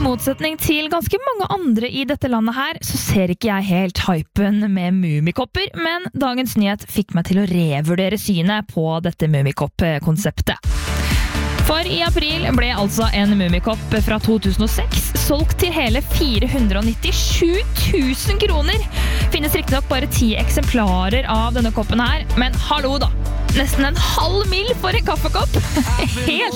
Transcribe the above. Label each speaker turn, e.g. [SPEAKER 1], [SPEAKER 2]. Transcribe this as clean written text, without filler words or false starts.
[SPEAKER 1] motsetning til ganske mange andre i dette landet her, så ser ikke jeg helt hypen med Mummikopper, men dagens nyhet fikk meg til å revurdere synet på dette Mummikopp-konseptet. For i april ble altså en Mummikopp fra 2006 solgt til hele 497 000 kroner. Finnes riktig nok bare 10 eksemplarer av denne koppen her, men hallo da! Nesten en halv mil for en kaffekopp! Helt